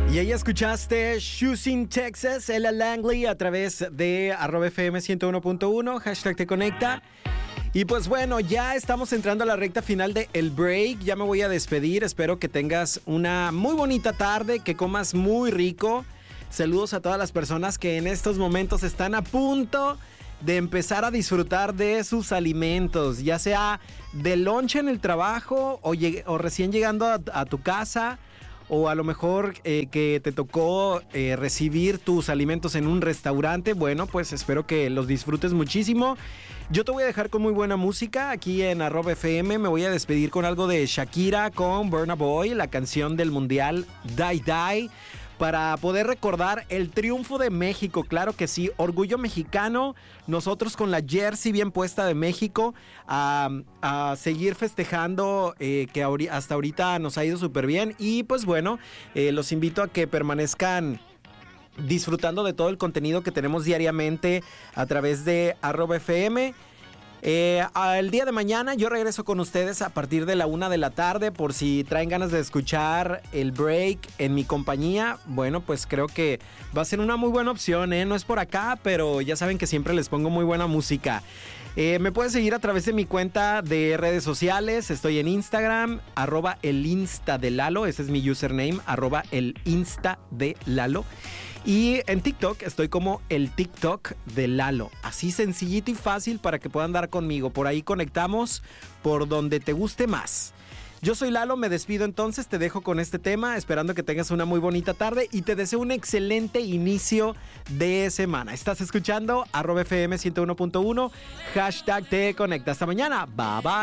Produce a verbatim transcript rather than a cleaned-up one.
Y ahí escuchaste Choosing Texas, Ella Langley, a través de arroba F M ciento uno punto uno, hashtag te conecta. Y pues bueno, ya estamos entrando a la recta final de El Break. Ya me voy a despedir. Espero que tengas una muy bonita tarde, que comas muy rico. Saludos a todas las personas que en estos momentos están a punto de empezar a disfrutar de sus alimentos, ya sea de lonche en el trabajo o, lleg- o recién llegando a, a tu casa, o a lo mejor eh, que te tocó eh, recibir tus alimentos en un restaurante. Bueno, pues espero que los disfrutes muchísimo. Yo te voy a dejar con muy buena música aquí en arroba F M. Me voy a despedir con algo de Shakira con Burna Boy, la canción del mundial Die Die, para poder recordar el triunfo de México. Claro que sí, orgullo mexicano. Nosotros con la jersey bien puesta de México, a, a seguir festejando, eh, que ahori- hasta ahorita nos ha ido súper bien. Y pues bueno, eh, los invito a que permanezcan disfrutando de todo el contenido que tenemos diariamente a través de arroba F M. Eh, el día de mañana yo regreso con ustedes a partir de la una de la tarde, por si traen ganas de escuchar El Break en mi compañía. Bueno, pues creo que va a ser una muy buena opción, ¿eh? No es por acá, pero ya saben que siempre les pongo muy buena música. Eh, me pueden seguir a través de mi cuenta de redes sociales. Estoy en Instagram, arroba el Insta de Lalo. Ese es mi username, arroba el Insta de Lalo. Y en TikTok estoy como el TikTok de Lalo. Así sencillito y fácil para que puedan dar conmigo. Por ahí conectamos por donde te guste más. Yo soy Lalo, me despido entonces, te dejo con este tema, esperando que tengas una muy bonita tarde y te deseo un excelente inicio de semana. Estás escuchando arroba F M ciento uno punto uno, hashtag te conecta. Hasta mañana, bye bye.